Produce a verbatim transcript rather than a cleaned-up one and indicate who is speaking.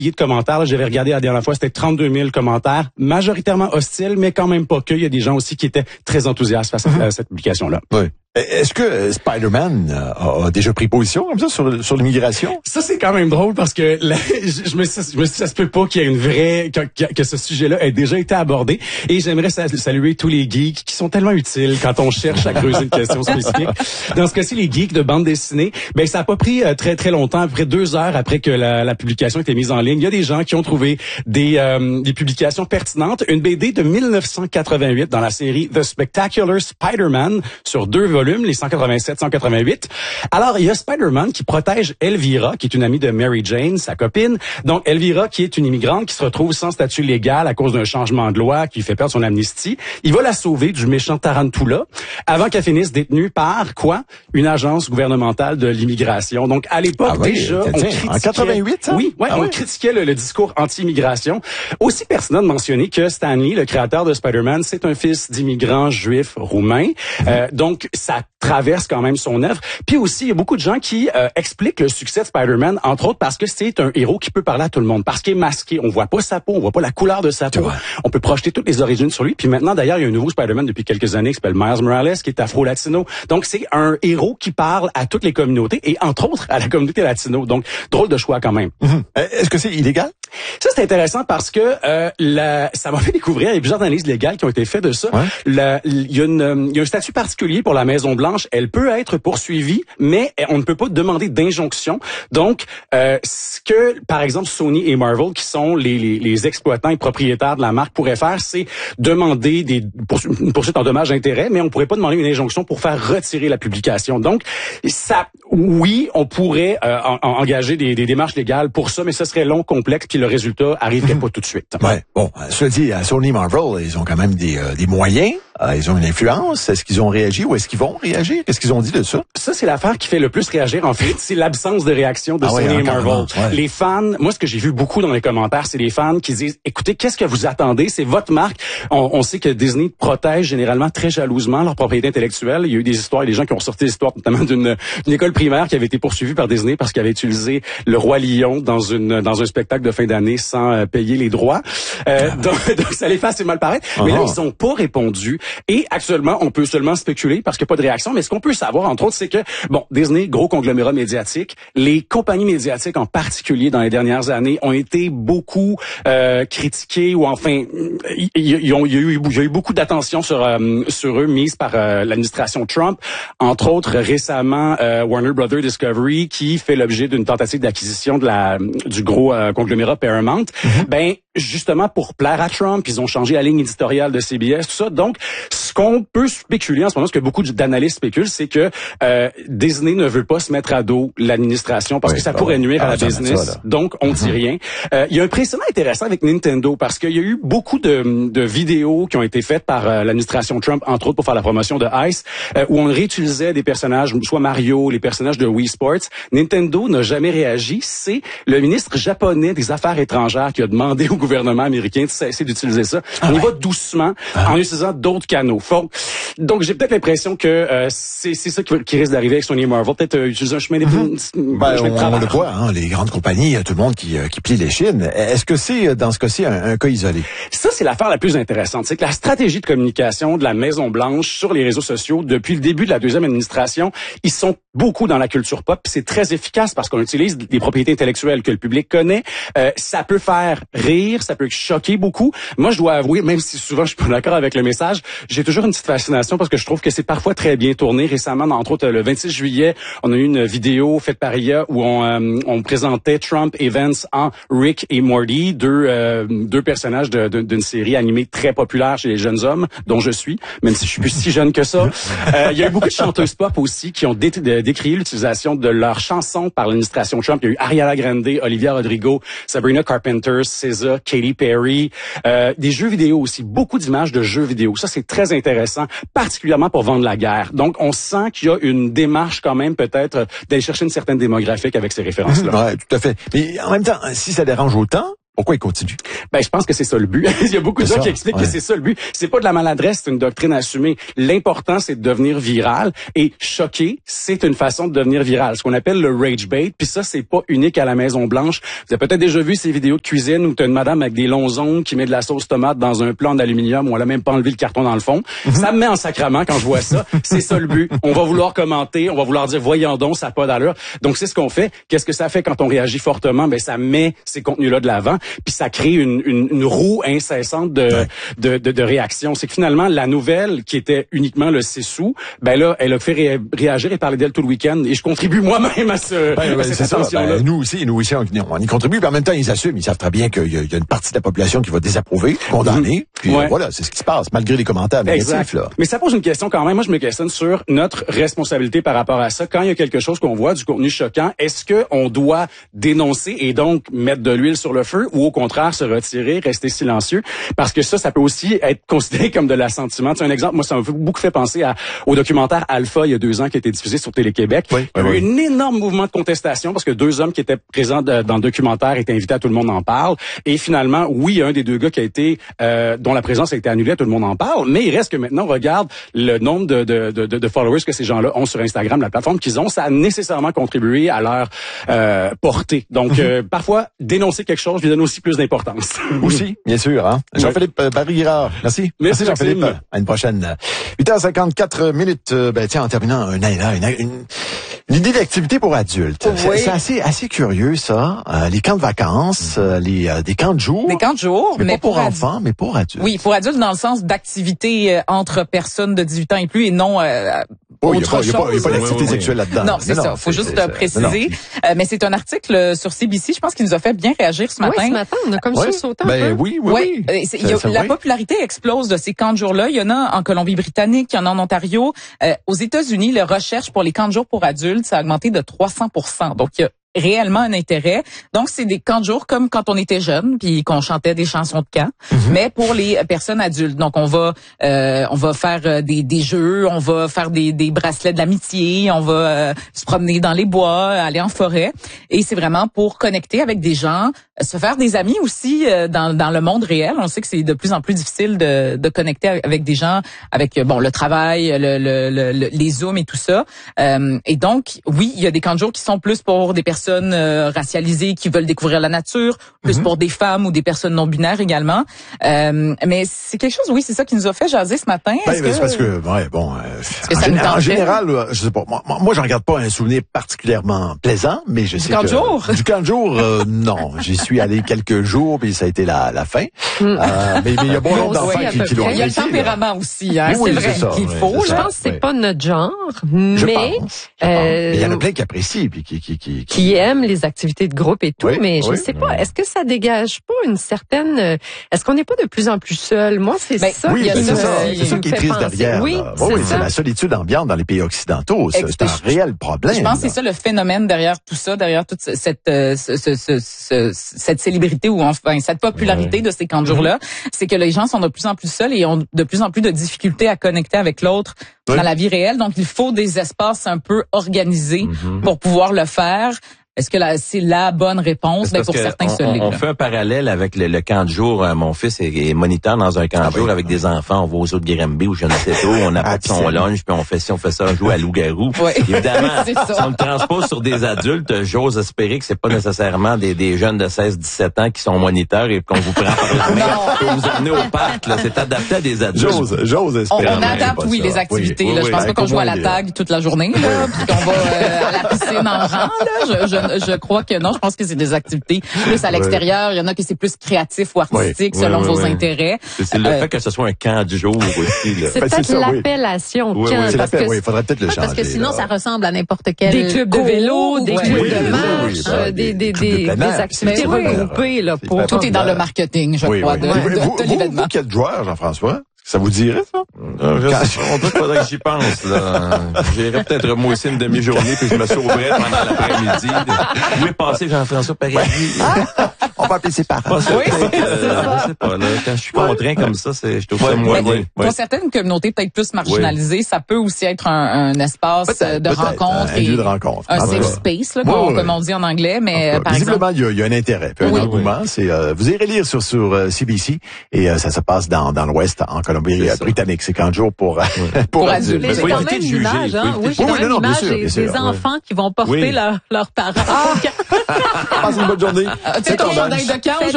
Speaker 1: de commentaires. Là, j'avais regardé la dernière fois, c'était trente-deux mille commentaires, majoritairement hostiles, mais quand même pas que. Il y a des gens aussi qui étaient très enthousiastes face à, mm-hmm. à cette publication-là.
Speaker 2: Oui. Est-ce que Spider-Man a déjà pris position comme ça sur, sur l'immigration?
Speaker 1: Ça, c'est quand même drôle parce que là, je, je me suis je me suis dit, ça se peut pas qu'il y ait une vraie, que, que ce sujet-là ait déjà été abordé. Et j'aimerais saluer tous les geeks qui sont tellement utiles quand on cherche à creuser une question spécifique. Dans ce cas-ci, les geeks de bande dessinée, ben ça a pas pris euh, très très longtemps, à peu près deux heures après que la, la publication était mise en ligne. Il y a des gens qui ont trouvé des, euh, des publications pertinentes. Une B D de mille neuf cent quatre-vingt-huit dans la série The Spectacular Spider-Man sur deux volumes, les cent quatre-vingt-sept cent quatre-vingt-huit. Alors, il y a Spider-Man qui protège Elvira, qui est une amie de Mary Jane, sa copine. Donc, Elvira, qui est une immigrante, qui se retrouve sans statut légal à cause d'un changement de loi qui lui fait perdre son amnistie. Il va la sauver du méchant Tarantula avant qu'elle finisse détenue par, quoi? Une agence gouvernementale de l'immigration. Donc, à l'époque,
Speaker 2: ah oui,
Speaker 1: déjà, on critiquait...
Speaker 2: En quatre-vingt-huit, ça?
Speaker 1: Oui, ouais,
Speaker 2: ah
Speaker 1: on
Speaker 2: oui?
Speaker 1: critiquait le, le discours anti-immigration. Aussi pertinent de mentionner que Stan Lee, le créateur de Spider-Man, c'est un fils d'immigrants juifs roumains. Mm-hmm. Euh, donc, ça traverse quand même son œuvre. Puis aussi, il y a beaucoup de gens qui euh, expliquent le succès de Spider-Man, entre autres parce que c'est un héros qui peut parler à tout le monde, parce qu'il est masqué. On voit pas sa peau, on voit pas la couleur de sa peau. On peut projeter toutes les origines sur lui. Puis maintenant, d'ailleurs, il y a un nouveau Spider-Man depuis quelques années qui s'appelle Miles Morales, qui est afro-latino. Donc, c'est un héros qui parle à toutes les communautés et entre autres à la communauté latino. Donc, drôle de choix quand même.
Speaker 2: Mm-hmm. Est-ce que c'est illégal?
Speaker 1: Ça, c'est intéressant parce que euh, la, ça m'a fait découvrir, il y a plusieurs analyses légales qui ont été faites de ça. Ouais. La, il, y a une, il y a un statut particulier pour la Maison-Blanche. Elle peut être poursuivie, mais on ne peut pas demander d'injonction. Donc, euh, ce que, par exemple, Sony et Marvel, qui sont les, les, les exploitants et propriétaires de la marque, pourraient faire, c'est demander des une poursuite en dommages et intérêts, mais on pourrait pas demander une injonction pour faire retirer la publication. Donc, ça, oui, on pourrait euh, en, en, engager des, des démarches légales pour ça, mais ce serait long, complexe, puis le résultat arriverait pas tout de suite.
Speaker 2: Ouais. Bon, cela dit, à Sony Marvel, ils ont quand même des, euh, des moyens, euh, ils ont une influence. Est-ce qu'ils ont réagi ou est-ce qu'ils vont réagir? Qu'est-ce qu'ils ont dit de ça?
Speaker 1: Ça, c'est l'affaire qui fait le plus réagir, en fait. C'est l'absence de réaction de ah Sony et Marvel. Ouais. Les fans, moi, ce que j'ai vu beaucoup dans les commentaires, c'est des fans qui disent, écoutez, qu'est-ce que vous attendez? C'est votre marque. On, on sait que Disney protège généralement très jalousement leur propriété intellectuelle. Il y a eu des histoires, des gens qui ont sorti des histoires, notamment d'une, d'une école primaire qui avait été poursuivie par Disney parce qu'elle avait utilisé le Roi Lion dans une, dans un spectacle de fin d'année sans euh, payer les droits. Euh, donc, donc, ça les fait assez mal paraître. Uh-huh. Mais là, ils ont pas répondu. Et actuellement, on peut seulement spéculer parce qu'il n'y a pas de réaction. Mais ce qu'on peut savoir, entre autres, c'est que, bon, Disney, gros conglomérat médiatique, les compagnies médiatiques en particulier dans les dernières années ont été beaucoup euh, critiquées ou enfin, il y, y, y, a eu, il y a eu beaucoup d'attention sur euh, sur eux mise par euh, l'administration Trump. Entre autres, récemment, euh, Warner Brothers Discovery, qui fait l'objet d'une tentative d'acquisition de la du gros euh, conglomérat Paramount. Mm-hmm. Ben justement pour plaire à Trump, ils ont changé la ligne éditoriale de C B S, tout ça. Donc, ce qu'on peut spéculer en ce moment, ce que beaucoup d'analystes spéculent, c'est que euh, Disney ne veut pas se mettre à dos l'administration parce oui, que ça pourrait nuire ah, à la business. Ça, donc, on ne dit rien. Euh, il y a un précédent intéressant avec Nintendo parce qu'il y a eu beaucoup de, de vidéos qui ont été faites par euh, l'administration Trump, entre autres pour faire la promotion de Ice, euh, où on réutilisait des personnages, soit Mario, les personnages de Wii Sports. Nintendo n'a jamais réagi. C'est le ministre japonais des Affaires étrangères qui a demandé au gouvernement américain de cesser d'utiliser ça. Ah on y va doucement ah. en utilisant d'autres canaux. Faut, donc, j'ai peut-être l'impression que euh, c'est, c'est ça qui, qui risque d'arriver avec Sony et Marvel. Peut-être euh, utiliser un chemin de,
Speaker 2: mm-hmm. ben, chemin de travail. On le voit, hein, les grandes compagnies, tout le monde qui, euh, qui plie les chines. Est-ce que c'est, dans ce cas-ci, un, un cas isolé?
Speaker 1: Ça, c'est l'affaire la plus intéressante. C'est que la stratégie de communication de la Maison-Blanche sur les réseaux sociaux, depuis le début de la deuxième administration, ils sont beaucoup dans la culture pop. C'est très efficace parce qu'on utilise des propriétés intellectuelles que le public connaît. Euh, ça peut faire rire, ça peut choquer beaucoup. Moi, je dois avouer, même si souvent je suis pas d'accord avec le message, j'ai toujours une petite fascination parce que je trouve que c'est parfois très bien tourné. Récemment, entre autres, le vingt-six juillet, on a eu une vidéo faite par I A où on, euh, on présentait Trump et Vance en Rick et Morty, deux, euh, deux personnages de, de, d'une série animée très populaire chez les jeunes hommes, dont je suis, même si je suis plus si jeune que ça. Euh, il y a eu beaucoup de chanteuses pop aussi qui ont dé- dé- décrié l'utilisation de leurs chansons par l'administration Trump. Il y a eu Ariana Grande, Olivia Rodrigo, Sabrina Carpenter, S Z A, Katy Perry, euh, des jeux vidéo aussi, beaucoup d'images de jeux vidéo. Ça, c'est très intéressant, particulièrement pour vendre la guerre. Donc, on sent qu'il y a une démarche quand même peut-être d'aller chercher une certaine démographique avec ces références-là.
Speaker 2: Mmh, ouais, tout à fait. Mais en même temps, si ça dérange autant, Pourquoi il continue?
Speaker 1: Ben, je pense que c'est ça le but. Il y a beaucoup de gens qui expliquent ouais. que c'est ça le but. C'est pas de la maladresse, c'est une doctrine assumée. L'important, c'est de devenir viral. Et choquer, c'est une façon de devenir viral. Ce qu'on appelle le rage bait. Puis ça, c'est pas unique à la Maison-Blanche. Vous avez peut-être déjà vu ces vidéos de cuisine où t'as une madame avec des longs ongles qui met de la sauce tomate dans un plat en aluminium où elle a même pas enlevé le carton dans le fond. Mm-hmm. Ça me met en sacrament quand je vois ça. C'est ça le but. On va vouloir commenter, on va vouloir dire, voyons donc, ça n'a pas d'allure. Donc, c'est ce qu'on fait. Qu'est-ce que ça fait quand on réagit fortement? Ben, ça met ces contenus-là de l'avant. Puis ça crée une, une, une roue incessante de, ouais. de, de, de réaction. C'est que finalement, la nouvelle qui était uniquement le c'est sous, ben là, elle a fait ré- réagir et parler d'elle tout le week-end. Et je contribue moi-même à, ce,
Speaker 2: ben,
Speaker 1: à
Speaker 2: ben,
Speaker 1: cette attention-là.
Speaker 2: Ben, nous aussi, nous aussi, on, on y contribue. Puis en même temps, ils assument. Ils savent très bien qu'il y a, il y a une partie de la population qui va désapprouver, condamner. Puis ouais. euh, voilà, c'est ce qui se passe, malgré les commentaires négatifs. Là.
Speaker 1: Mais ça pose une question quand même. Moi, je me questionne sur notre responsabilité par rapport à ça. Quand il y a quelque chose qu'on voit, du contenu choquant, est-ce qu'on doit dénoncer et donc mettre de l'huile sur le feu ou au contraire se retirer, rester silencieux? Parce que ça, ça peut aussi être considéré comme de l'assentiment. Tu sais, un exemple, moi, ça m'a beaucoup fait penser à, au documentaire Alpha, il y a deux ans, qui a été diffusé sur Télé-Québec.
Speaker 2: Oui,
Speaker 1: il y a eu
Speaker 2: oui.
Speaker 1: un énorme mouvement de contestation parce que deux hommes qui étaient présents de, dans le documentaire étaient invités à Tout le monde en parle. Et finalement, oui, il y a un des deux gars qui a été, euh, dont la présence a été annulée à Tout le monde en parle, mais il reste que maintenant, on regarde le nombre de, de, de, de followers que ces gens-là ont sur Instagram, la plateforme qu'ils ont, ça a nécessairement contribué à leur euh, portée. Donc, euh, parfois, dénoncer quelque chose lui donne aussi plus d'importance.
Speaker 2: Aussi, bien sûr. Hein? Jean-Philippe euh, Barry-Girard, merci.
Speaker 1: Merci,
Speaker 2: merci Jean-Philippe. À une prochaine. huit heures cinquante-quatre minutes. Euh, ben tiens, en terminant, une, une, une, une idée d'activité pour adultes. Oui. C'est, c'est assez, assez curieux ça. Euh, les camps de vacances, euh, les euh, des camps de jour.
Speaker 3: Des camps de jour,
Speaker 2: mais,
Speaker 3: mais
Speaker 2: pas pour,
Speaker 3: pour
Speaker 2: enfants, adu- mais pour adultes.
Speaker 3: Oui, pour adultes dans le sens d'activité euh, entre personnes de dix-huit ans et plus et non euh,
Speaker 2: Oh,
Speaker 3: autre
Speaker 2: il n'y a, a, a pas d'activité
Speaker 3: oui, oui,
Speaker 2: sexuelle là-dedans.
Speaker 3: Non, c'est non, ça. Il faut juste c'est, préciser. C'est, euh, mais c'est un article sur C B C, je pense, qui nous a fait bien réagir ce matin.
Speaker 4: Oui, ce matin, on a comme
Speaker 2: ouais.
Speaker 4: ça sauté
Speaker 2: ben,
Speaker 4: un peu.
Speaker 2: Oui, oui,
Speaker 3: oui. oui.
Speaker 2: Ça,
Speaker 3: il y a,
Speaker 2: ça,
Speaker 3: la
Speaker 2: oui.
Speaker 3: popularité explose de ces camps de jour-là. Il y en a en Colombie-Britannique, il y en a en Ontario. Euh, aux États-Unis, la recherche pour les camps de jour pour adultes, ça a augmenté de trois cents pour cent. Donc, il y a réellement un intérêt. Donc, c'est des camps de jour comme quand on était jeune, puis qu'on chantait des chansons de camp, mm-hmm. mais pour les personnes adultes. Donc, on va euh, on va faire des, des jeux, on va faire des, des bracelets de l'amitié, on va euh, se promener dans les bois, aller en forêt. Et c'est vraiment pour connecter avec des gens, se faire des amis aussi euh, dans, dans le monde réel. On sait que c'est de plus en plus difficile de, de connecter avec des gens, avec bon le travail, le, le, le, les Zooms et tout ça. Euh, et donc, oui, il y a des camps de jour qui sont plus pour des personnes personnes euh, racialisées qui veulent découvrir la nature, plus mm-hmm. pour des femmes ou des personnes non binaires également. Euh, mais c'est quelque chose, oui, c'est ça qui nous a fait jaser ce matin.
Speaker 2: Ben,
Speaker 3: Est-ce
Speaker 2: ben,
Speaker 3: que...
Speaker 2: c'est parce que, ouais, bon, euh,
Speaker 3: que
Speaker 2: en, général, en général, je sais pas, moi, moi j'en garde pas un souvenir particulièrement plaisant, mais je
Speaker 3: du
Speaker 2: sais
Speaker 3: camp
Speaker 2: que...
Speaker 3: de jour?
Speaker 2: Du camp de jour, euh, non. J'y suis allé quelques jours, puis ça a été la, la fin. Mm. Euh, mais il y a bon nombre d'enfants
Speaker 3: oui,
Speaker 2: qui, qui l'ont apprécié.
Speaker 3: Il y a le tempérament aussi, hein,
Speaker 2: oui,
Speaker 3: c'est vrai
Speaker 2: c'est ça,
Speaker 3: qu'il
Speaker 2: oui,
Speaker 3: faut.
Speaker 4: Je
Speaker 3: là.
Speaker 4: pense que c'est
Speaker 2: oui.
Speaker 4: pas notre genre,
Speaker 2: je
Speaker 4: mais...
Speaker 2: Pense, je pense.
Speaker 4: Euh,
Speaker 2: mais il y en a plein qui apprécient, puis qui... Qui, qui, qui...
Speaker 4: qui aiment les activités de groupe et tout,
Speaker 2: oui,
Speaker 4: mais je
Speaker 2: oui.
Speaker 4: sais pas, est-ce que ça dégage pas une certaine... Est-ce qu'on n'est pas de plus en plus seul? Moi, c'est
Speaker 3: ben,
Speaker 4: ça
Speaker 2: oui,
Speaker 4: qui
Speaker 2: ben,
Speaker 4: me,
Speaker 2: c'est ça, c'est ça qui est triste
Speaker 4: penser.
Speaker 2: derrière.
Speaker 4: Oui,
Speaker 2: là.
Speaker 4: c'est,
Speaker 2: oui,
Speaker 4: ça.
Speaker 2: c'est la solitude ambiante dans les pays occidentaux. C'est,
Speaker 3: Écoutez,
Speaker 2: c'est un réel problème.
Speaker 3: Je pense que
Speaker 2: là.
Speaker 3: c'est ça le phénomène derrière tout ça, derrière toute cette euh, ce, ce, ce, ce, cette célébrité ou enfin cette popularité ouais. de ces camps de jour-là, mm-hmm. c'est que les gens sont de plus en plus seuls et ont de plus en plus de difficultés à connecter avec l'autre oui. dans la vie réelle. Donc, il faut des espaces un peu organisés mm-hmm. pour pouvoir le faire. Est-ce que là, c'est la bonne réponse? Ben pour certains,
Speaker 5: on, on, on fait un parallèle avec le, le camp de jour. Mon fils est, est moniteur dans un camp de ah jour oui, avec oui. des enfants. On va aux eaux de Granby ou je ne sais où. On apporte son lunch, puis on fait ci, on fait ça, on joue à loup-garou. Oui. Évidemment, si on le transpose sur des adultes, j'ose espérer que c'est pas nécessairement des, des jeunes de seize dix-sept ans qui sont moniteurs et qu'on vous prend par la main et vous amener au parc. Là. C'est adapté à des adultes.
Speaker 2: J'ose, j'ose espérer.
Speaker 3: On, on adapte, oui, les activités. Oui, là, oui, je pense oui, pas qu'on joue à la tag toute la journée, là, puis qu'on va euh, à la piscine en rang. Là. Je, je, je crois que non, je pense que c'est des activités plus à l'extérieur. Il y en a que c'est plus créatif ou artistique oui, selon oui, oui, vos oui. intérêts.
Speaker 5: C'est, c'est le euh, fait que ce soit un camp du jour aussi. Là.
Speaker 4: C'est ben, peut-être c'est ça, l'appellation
Speaker 2: oui.
Speaker 4: camp.
Speaker 2: Oui, oui,
Speaker 4: parce que,
Speaker 2: oui, il faudrait peut-être le changer.
Speaker 4: Parce que sinon,
Speaker 2: là.
Speaker 4: ça ressemble à n'importe quel... Des clubs de vélo, des ouais. clubs oui, de marche, oui, oui, des, des, des, des, des activités regroupées. Là, pour...
Speaker 3: Tout est dans le marketing, je crois, de l'événement.
Speaker 2: Vous qui êtes joueur, Jean-François? Ça vous dirait, ça?
Speaker 5: Euh, on dirait qu'il faudrait que j'y pense, là. J'irais peut-être moi aussi une demi-journée puis je me sauverais pendant l'après-midi. Où est passé Jean-François Paradis?
Speaker 2: On peut appeler ses parents.
Speaker 5: Oui, c'est ça. Je sais pas, là, quand je suis contraint comme ça, c'est, je trouve ça moins bien.
Speaker 3: Pour certaines communautés peut-être plus marginalisées, oui. ça peut aussi être un, un espace peut-être, de peut-être, rencontre.
Speaker 2: Un, un lieu de rencontre.
Speaker 3: Un safe space, là, oui, comme, oui. comme on dit en anglais, mais
Speaker 2: en
Speaker 3: par
Speaker 2: visiblement,
Speaker 3: exemple.
Speaker 2: il y, a, il y a un intérêt, puis un oui, engouement. Oui. C'est, euh, vous irez lire sur, sur euh, C B C, et euh, ça se passe dans, dans l'Ouest, en Colombie-Britannique. C'est camp de jour pour,
Speaker 3: pour, pour adultes.
Speaker 4: Mais c'est quand même une image, hein? Oui, c'est quand même une image des enfants qui vont porter leurs parents.
Speaker 2: Passe une bonne journée.
Speaker 3: Tu sais, ton chandail de camp